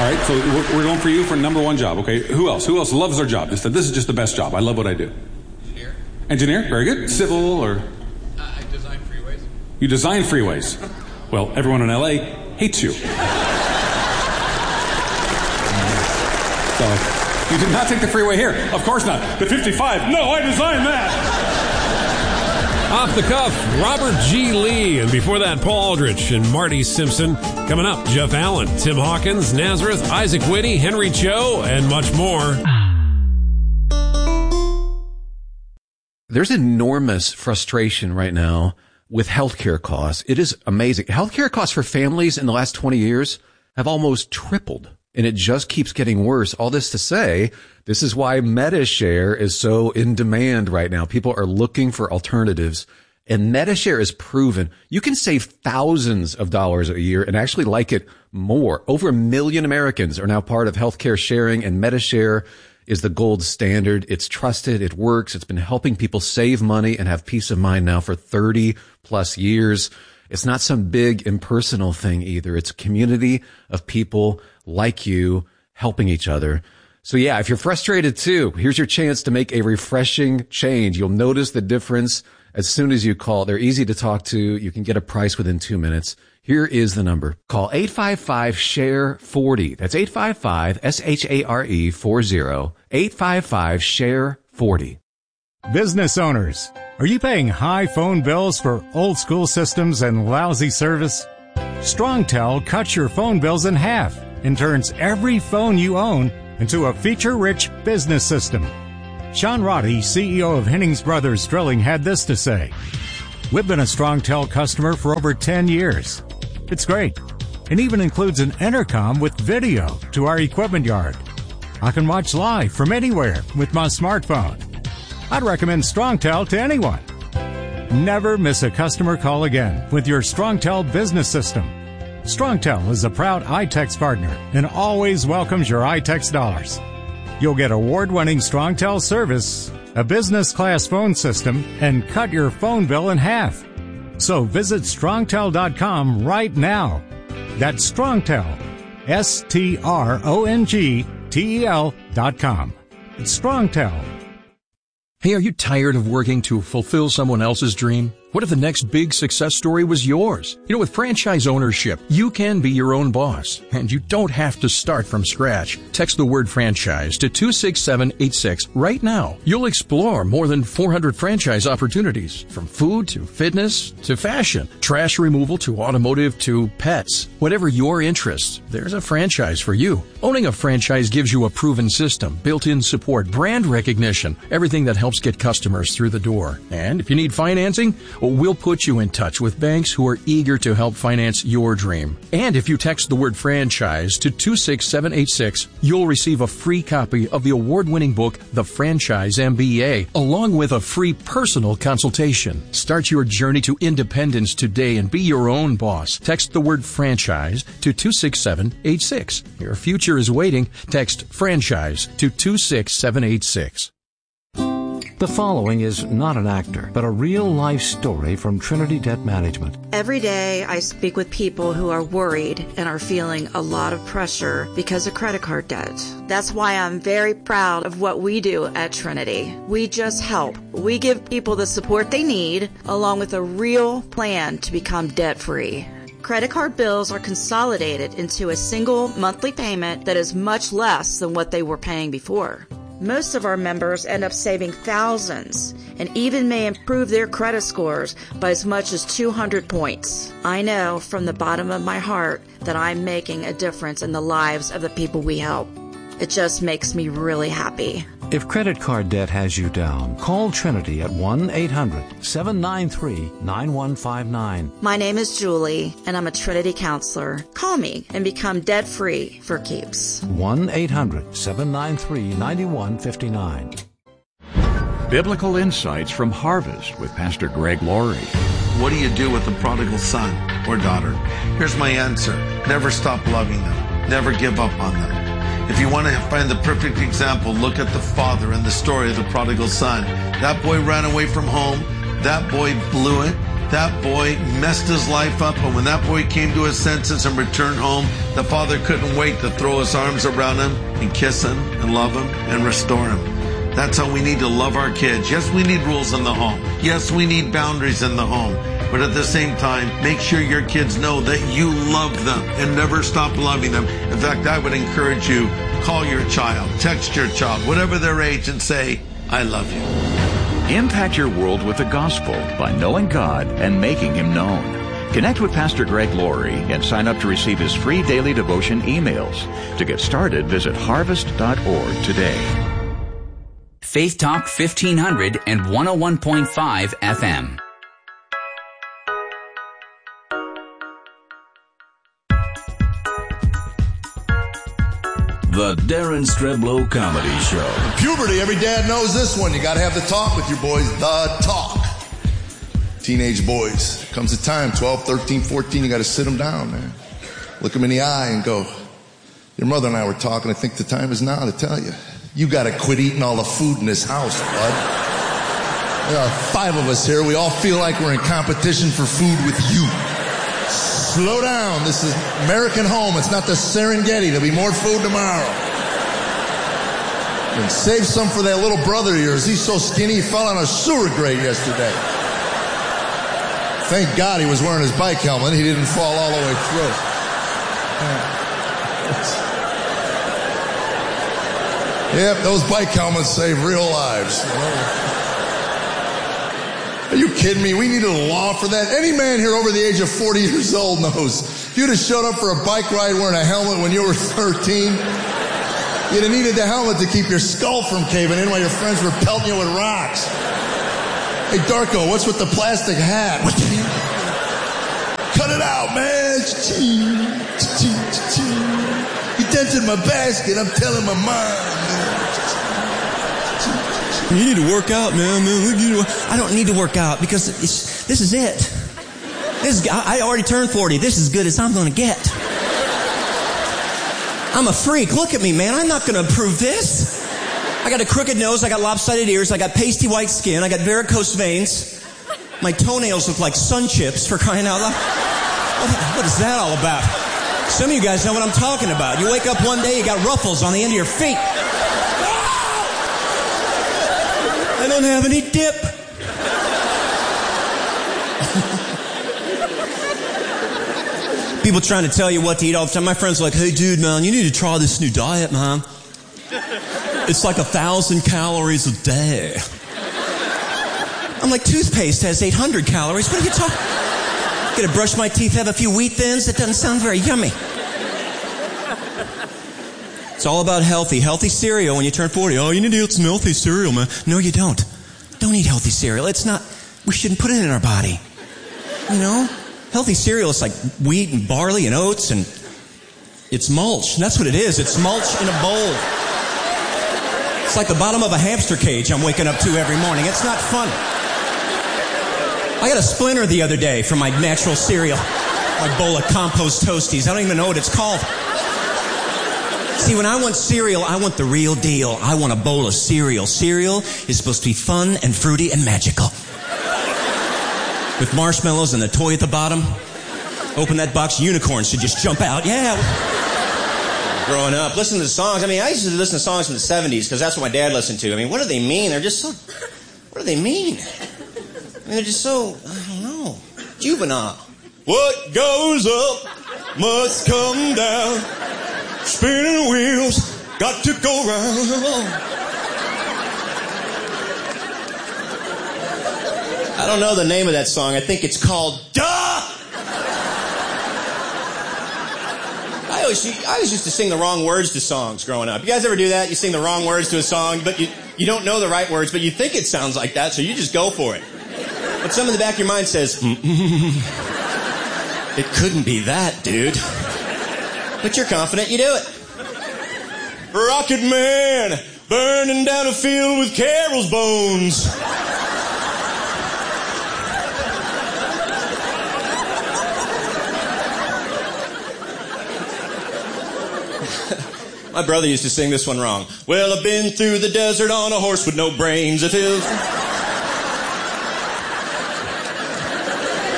right, so we're going for you for number one job, okay? Who else? Who else loves their job? This is just the best job. I love what I do. Engineer? Very good. Civil or? I design freeways. You design freeways. Well, everyone in L.A. hates you. So, you did not take the freeway here. Of course not. The 55. No, I designed that. Off the cuff, Robert G. Lee. And before that, Paul Aldrich and Marty Simpson. Coming up, Jeff Allen, Tim Hawkins, Nazareth, Isaac Whitty, Henry Cho, and much more. There's enormous frustration right now with healthcare costs. It is amazing. Healthcare costs for families in the last 20 years have almost tripled, and it just keeps getting worse. All this to say, this is why MediShare is so in demand right now. People are looking for alternatives, and MediShare is proven. You can save thousands of dollars a year and actually like it more. Over 1 million Americans are now part of healthcare sharing, and MediShare is the gold standard. It's trusted. It works. It's been helping people save money and have peace of mind now for 30 plus years. It's not some big impersonal thing either. It's a community of people like you helping each other. So yeah, if you're frustrated too, here's your chance to make a refreshing change. You'll notice the difference as soon as you call. They're easy to talk to. You can get a price within 2 minutes. Here is the number. Call 855-SHARE-40. That's 855-SHARE-40. 855-SHARE-40. Business owners, are you paying high phone bills for old school systems and lousy service? StrongTel cuts your phone bills in half and turns every phone you own into a feature-rich business system. Sean Roddy, CEO of Hennings Brothers Drilling, had this to say. We've been a StrongTel customer for over 10 years. It's great. It even includes an intercom with video to our equipment yard. I can watch live from anywhere with my smartphone. I'd recommend StrongTel to anyone. Never miss a customer call again with your StrongTel business system. StrongTel is a proud iTex partner and always welcomes your iTex dollars. You'll get award-winning StrongTel service, a business-class phone system, and cut your phone bill in half. So visit StrongTel.com right now. That's StrongTel, StrongTel.com. It's StrongTel. Hey, are you tired of working to fulfill someone else's dream? What if the next big success story was yours? You know, with franchise ownership, you can be your own boss, and you don't have to start from scratch. Text the word franchise to 26786 right now. You'll explore more than 400 franchise opportunities, from food to fitness to fashion, trash removal to automotive to pets. Whatever your interests, there's a franchise for you. Owning a franchise gives you a proven system, built-in support, brand recognition, everything that helps get customers through the door. And if you need financing, we'll put you in touch with banks who are eager to help finance your dream. And if you text the word franchise to 26786, you'll receive a free copy of the award-winning book, The Franchise MBA, along with a free personal consultation. Start your journey to independence today and be your own boss. Text the word franchise to 26786. Your future is waiting. Text franchise to 26786. The following is not an actor, but a real-life story from Trinity Debt Management. Every day I speak with people who are worried and are feeling a lot of pressure because of credit card debt. That's why I'm very proud of what we do at Trinity. We just help. We give people the support they need, along with a real plan to become debt-free. Credit card bills are consolidated into a single monthly payment that is much less than what they were paying before. Most of our members end up saving thousands and even may improve their credit scores by as much as 200 points. I know from the bottom of my heart that I'm making a difference in the lives of the people we help. It just makes me really happy. If credit card debt has you down, call Trinity at 1-800-793-9159. My name is Julie, and I'm a Trinity counselor. Call me and become debt-free for keeps. 1-800-793-9159. Biblical Insights from Harvest with Pastor Greg Laurie. What do you do with the prodigal son or daughter? Here's my answer. Never stop loving them. Never give up on them. If you want to find the perfect example, look at the father in the story of the prodigal son. That boy ran away from home. That boy blew it. That boy messed his life up, and when that boy came to his senses and returned home, the father couldn't wait to throw his arms around him and kiss him and love him and restore him. That's how we need to love our kids. Yes, we need rules in the home. Yes, we need boundaries in the home. But at the same time, make sure your kids know that you love them and never stop loving them. In fact, I would encourage you, call your child, text your child, whatever their age, and say, I love you. Impact your world with the gospel by knowing God and making Him known. Connect with Pastor Greg Laurie and sign up to receive his free daily devotion emails. To get started, visit harvest.org today. Faith Talk 1500 and 101.5 FM. The Darren Streblow Comedy Show. Puberty, every dad knows this one. You got to have the talk with your boys. The talk. Teenage boys. Comes a time, 12, 13, 14, you got to sit them down, man. Look them in the eye and go, your mother and I were talking. I think the time is now to tell you. You got to quit eating all the food in this house, bud. There are 5 of us here. We all feel like we're in competition for food with you. Slow down. This is American home. It's not the Serengeti. There'll be more food tomorrow. And save some for that little brother of yours. He's so skinny he fell on a sewer grate yesterday. Thank God he was wearing his bike helmet. He didn't fall all the way through. Yep, those bike helmets save real lives. Are you kidding me? We needed a law for that. Any man here over the age of 40 years old knows. If you'd have showed up for a bike ride wearing a helmet when you were 13, you'd have needed the helmet to keep your skull from caving in while your friends were pelting you with rocks. Hey, Darko, what's with the plastic hat? Cut it out, man. You dented my basket. I'm telling my mom. You need to work out, man. I don't need to work out because this is it. I already turned 40. This is as good as I'm going to get. I'm a freak. Look at me, man. I'm not going to improve this. I got a crooked nose. I got lopsided ears. I got pasty white skin. I got varicose veins. My toenails look like sun chips, for crying out loud. What is that all about? Some of you guys know what I'm talking about. You wake up one day, you got ruffles on the end of your feet. I don't have any dip. People trying to tell you what to eat all the time. My friends are like, hey, dude, man, you need to try this new diet, man. It's like 1,000 calories a day. I'm like, toothpaste has 800 calories. What are you talking? Gonna brush my teeth, have a few wheat thins? That doesn't sound very yummy. It's all about healthy cereal when you turn 40. Oh, you need to eat some healthy cereal, man. No, you don't. Don't eat healthy cereal. It's not, we shouldn't put it in our body. You know? Healthy cereal is like wheat and barley and oats, and it's mulch. And that's what it is. It's mulch in a bowl. It's like the bottom of a hamster cage I'm waking up to every morning. It's not fun. I got a splinter the other day from my natural cereal. My bowl of compost Toasties. I don't even know what it's called. See, when I want cereal, I want the real deal. I want a bowl of cereal. Cereal is supposed to be fun and fruity and magical. With marshmallows and the toy at the bottom. Open that box, unicorns should just jump out. Yeah. Growing up, listen to the songs. I mean, I used to listen to songs from the 70s because that's what my dad listened to. I mean, what do they mean? They're just so... What do they mean? I mean, they're just so... I don't know. Juvenile. What goes up must come down. Spinning wheels got to go round. I don't know the name of that song. I think it's called Duh! I always used to sing the wrong words to songs growing up. You guys ever do that? You sing the wrong words to a song, but you don't know the right words, but you think it sounds like that, so you just go for it. But something in the back of your mind says, it couldn't be that, dude. But you're confident you do it. Rocket Man, burning down a field with Carol's bones. My brother used to sing this one wrong. Well, I've been through the desert on a horse with no brains. It is.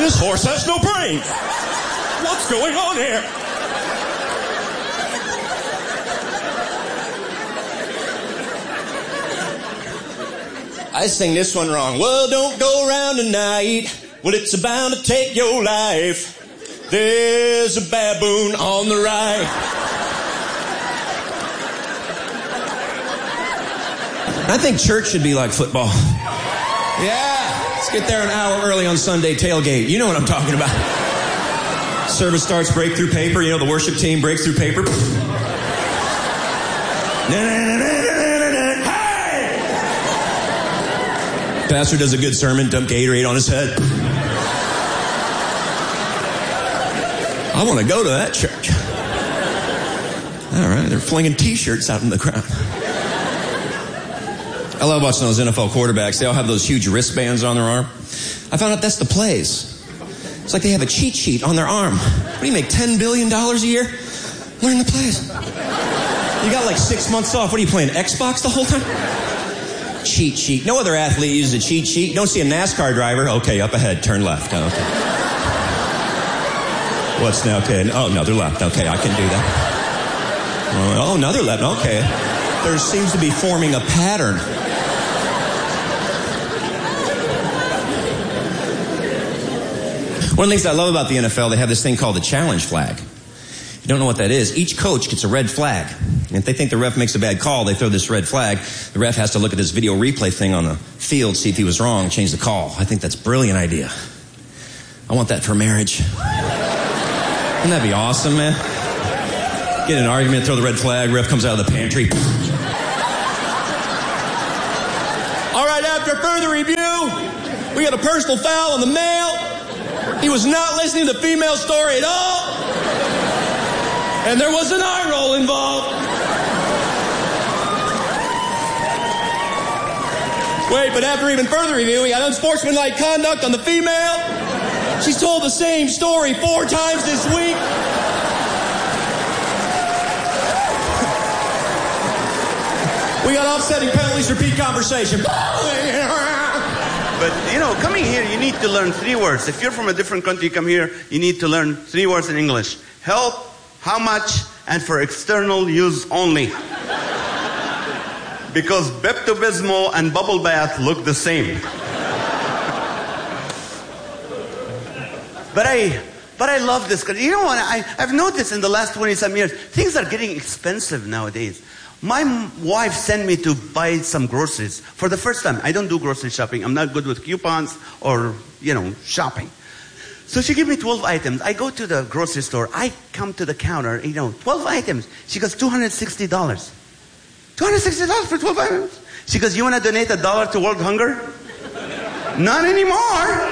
This horse has no brains. What's going on here? I sing this one wrong. Well, don't go around tonight. Well, it's bound to take your life. There's a baboon on the right. I think church should be like football. Yeah, let's get there an hour early on Sunday tailgate. You know what I'm talking about. Service starts, break through paper. You know, the worship team breaks through paper. Pastor does a good sermon, dump Gatorade on his head. I want to go to that church. All right, they're flinging T-shirts out in the crowd. I love watching those NFL quarterbacks. They all have those huge wristbands on their arm. I found out that's the plays. It's like they have a cheat sheet on their arm. What do you make, $10 billion a year? Learn the plays. You got like 6 months off. What are you playing, Xbox the whole time? Cheat sheet. No other athlete uses a cheat sheet. You don't see a NASCAR driver. Okay, up ahead, turn left. Okay. What's now? Okay. Oh, another left. Okay, I can do that. Oh, another left. Okay. There seems to be forming a pattern. One of the things I love about the NFL, they have this thing called the challenge flag. If you don't know what that is, each coach gets a red flag. And if they think the ref makes a bad call, they throw this red flag. The ref has to look at this video replay thing on the field, see if he was wrong, change the call. I think that's a brilliant idea. I want that for marriage. Wouldn't that be awesome, man? Get in an argument, throw the red flag, ref comes out of the pantry. All right, after further review, we got a personal foul on the male. He was not listening to the female story at all. And there was an eye roll involved. Wait, but after even further review, we got unsportsmanlike conduct on the female. She's told the same story 4 times this week. We got offsetting penalties, repeat conversation. But, you know, coming here, you need to learn 3 words. If you're from a different country, you come here, you need to learn 3 words in English. Help, how much, and for external use only. Because Pepto-Bismol and bubble bath look the same. But I love this. You know what? I've noticed in the last 20-some years, things are getting expensive nowadays. My wife sent me to buy some groceries for the first time. I don't do grocery shopping. I'm not good with coupons or, shopping. So she gave me 12 items. I go to the grocery store. I come to the counter, 12 items. She goes, $260. $260 for 12 items? She goes, you want to donate $1 to World Hunger? Not anymore.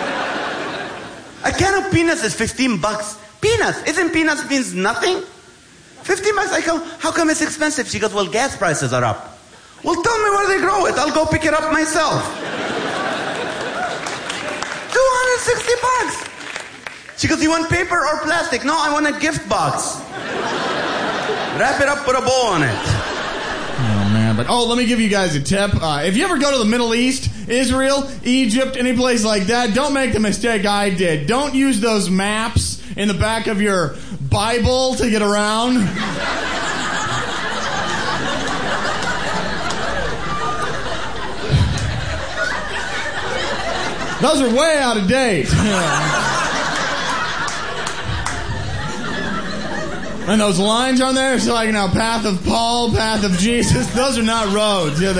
A can of peanuts is $15. Peanuts. Isn't peanuts means nothing? $15. I go, how come it's expensive? She goes, well, gas prices are up. Well, tell me where they grow it. I'll go pick it up myself. $260. She goes, you want paper or plastic? No, I want a gift box. Wrap it up, put a bow on it. Oh, man. But, let me give you guys a tip. If you ever go to the Middle East, Israel, Egypt, any place like that, don't make the mistake I did. Don't use those maps in the back of your Bible to get around. Those are way out of date. And those lines on there, it's like, path of Paul, path of Jesus. Those are not roads. Yeah,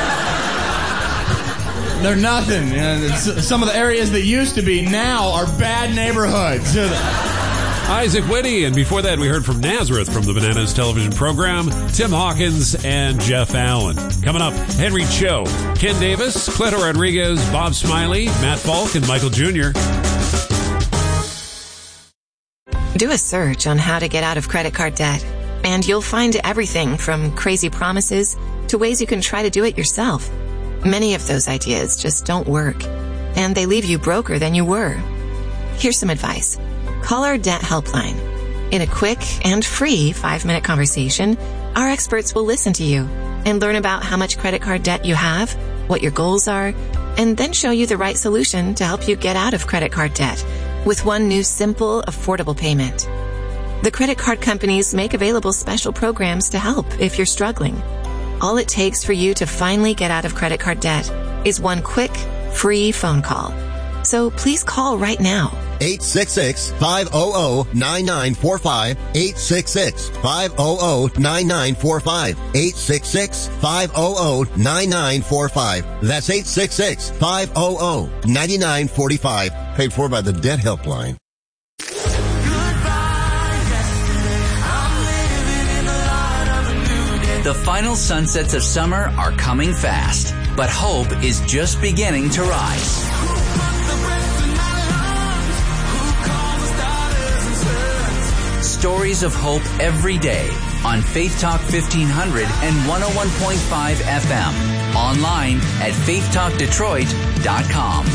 they're nothing. Some of the areas that used to be now are bad neighborhoods. Isaac Whitty, and before that we heard from Nazareth from the Bananas television program, Tim Hawkins and Jeff Allen. Coming up, Henry Cho, Ken Davis, Cleto Rodriguez, Bob Smiley, Matt Falk, and Michael Jr. Do a search on how to get out of credit card debt, and you'll find everything from crazy promises to ways you can try to do it yourself. Many of those ideas just don't work, and they leave you broker than you were. Here's some advice. Call our debt helpline. In a quick and free 5-minute conversation, our experts will listen to you and learn about how much credit card debt you have, what your goals are, and then show you the right solution to help you get out of credit card debt with one new simple, affordable payment. The credit card companies make available special programs to help if you're struggling. All it takes for you to finally get out of credit card debt is one quick, free phone call. So please call right now. 866-500-9945. 866-500-9945. 866-500-9945. That's 866-500-9945. Paid for by the Debt Helpline. The final sunsets of summer are coming fast, but hope is just beginning to rise. Stories of hope every day on Faith Talk 1500 and 101.5 FM. Online at faithtalkdetroit.com.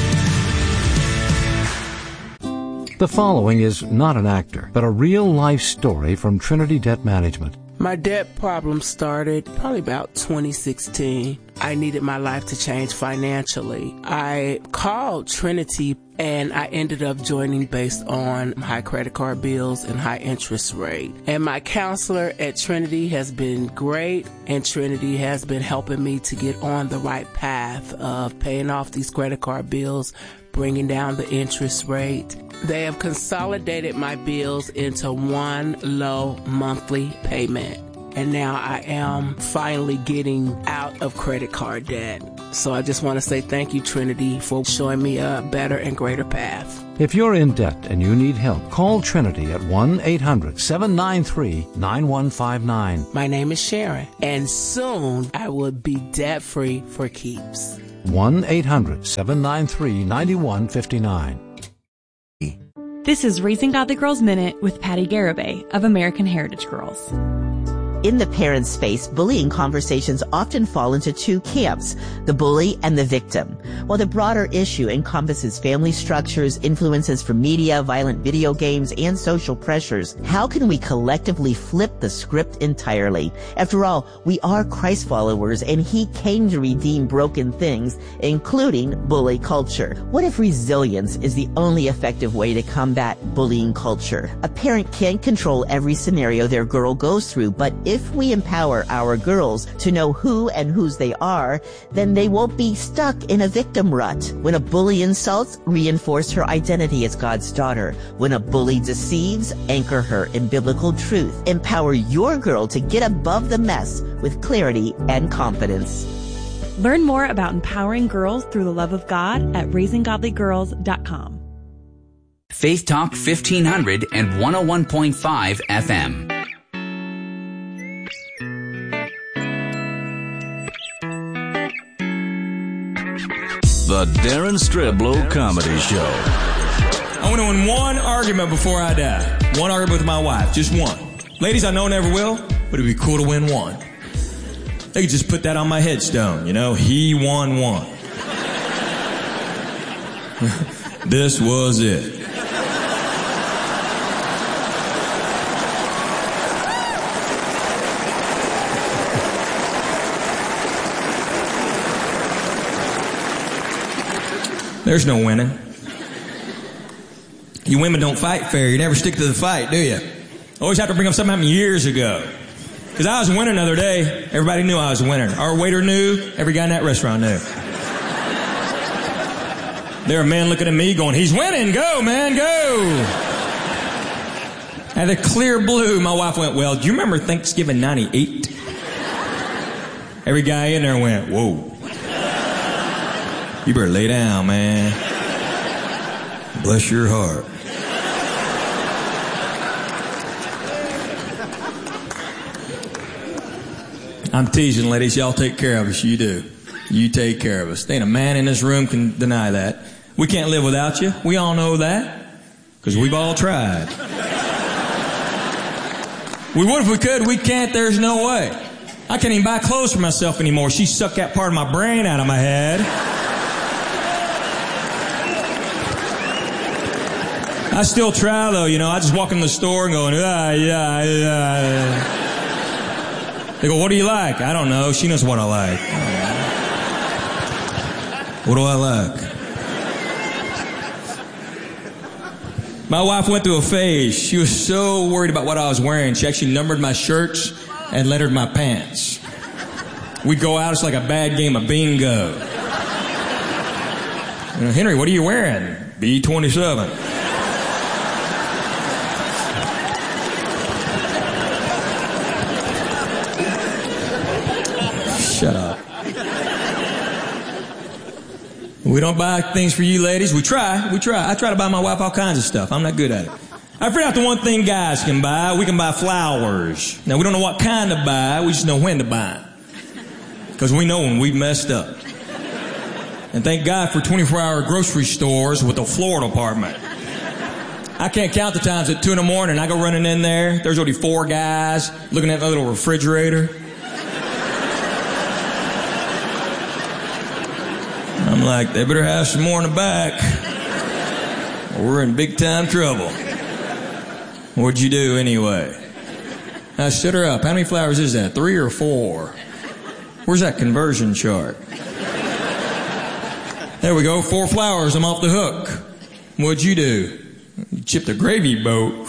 The following is not an actor, but a real-life story from Trinity Debt Management. My debt problem started probably about 2016. I needed my life to change financially. I called Trinity and I ended up joining based on high credit card bills and high interest rate. And my counselor at Trinity has been great, and Trinity has been helping me to get on the right path of paying off these credit card bills, bringing down the interest rate. They have consolidated my bills into one low monthly payment. And now I am finally getting out of credit card debt. So I just want to say thank you, Trinity, for showing me a better and greater path. If you're in debt and you need help, call Trinity at 1-800-793-9159. My name is Sharon, and soon I will be debt-free for keeps. 1-800-793-9159. This is Raising Godly Girls Minute with Patty Garibay of American Heritage Girls. In the parent space, bullying conversations often fall into two camps, the bully and the victim. While the broader issue encompasses family structures, influences from media, violent video games, and social pressures, how can we collectively flip the script entirely? After all, we are Christ followers, and He came to redeem broken things, including bully culture. What if resilience is the only effective way to combat bullying culture? A parent can't control every scenario their girl goes through, but if we empower our girls to know who and whose they are, then they won't be stuck in a victim rut. When a bully insults, reinforce her identity as God's daughter. When a bully deceives, anchor her in biblical truth. Empower your girl to get above the mess with clarity and confidence. Learn more about empowering girls through the love of God at raisinggodlygirls.com. Faith Talk 1500 and 101.5 FM. The Darren Streblow Comedy Show. I want to win one argument before I die. One argument with my wife, just one. Ladies, I know I never will, but it'd be cool to win one. They could just put that on my headstone, you know, he won one. This was it. There's no winning. You women don't fight fair. You never stick to the fight, do you? Always have to bring up something happened years ago. Because I was winning the other day. Everybody knew I was winning. Our waiter knew. Every guy in that restaurant knew. There were men looking at me going, he's winning. Go, man, go. Out of the clear blue, my wife went, well, do you remember Thanksgiving 98? Every guy in there went, whoa. You better lay down, man. Bless your heart. I'm teasing, ladies. Y'all take care of us. You do. You take care of us. There ain't a man in this room can deny that. We can't live without you. We all know that. Because we've all tried. We would if we could. We can't. There's no way. I can't even buy clothes for myself anymore. She sucked that part of my brain out of my head. I still try, though, you know. I just walk in the store and going, yeah. They go, what do you like? I don't know. She knows what I like. What do I like? My wife went through a phase. She was so worried about what I was wearing, she actually numbered my shirts and lettered my pants. We'd go out, it's like a bad game of bingo. You know, Henry, what are you wearing? B-27. Shut up. We don't buy things for you ladies. We try. I try to buy my wife all kinds of stuff. I'm not good at it. I figured out the one thing guys can buy. We can buy flowers. Now, we don't know what kind to buy. We just know when to buy them. Because we know when we've messed up. And thank God for 24-hour grocery stores with a floor department. I can't count the times at 2 a.m. I go running in there. There's already 4 guys looking at the little refrigerator. I'm like, they better have some more in the back, or we're in big time trouble. What'd you do anyway? Now shut her up. How many flowers is that? 3 or 4? Where's that conversion chart? There we go. 4 flowers. I'm off the hook. What'd you do? You chipped a gravy boat.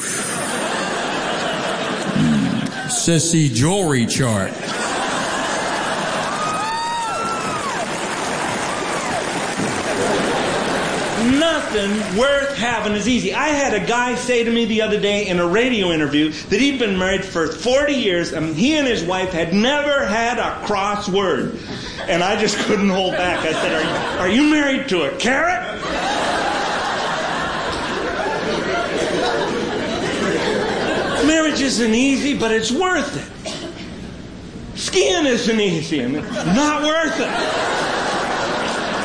Says see jewelry chart. Nothing worth having is easy. I had a guy say to me the other day in a radio interview that he'd been married for 40 years and he and his wife had never had a crossword. And I just couldn't hold back. I said, are you married to a carrot? Marriage isn't easy, but it's worth it. Skiing isn't easy and it's not worth it.